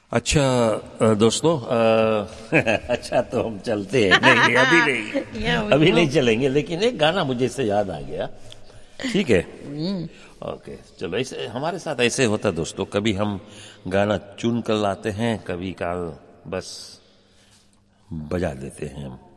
अच्छा दोस्तों अच्छा तो हम चलते हैं। नहीं अभी नहीं चलेंगे, लेकिन एक गाना मुझे इससे याद आ गया। ठीक है, ओके चलो। ऐसे हमारे साथ ऐसे होता है दोस्तों, कभी हम गाना चुन कर लाते हैं, कभी का बस बजा देते हैं हम।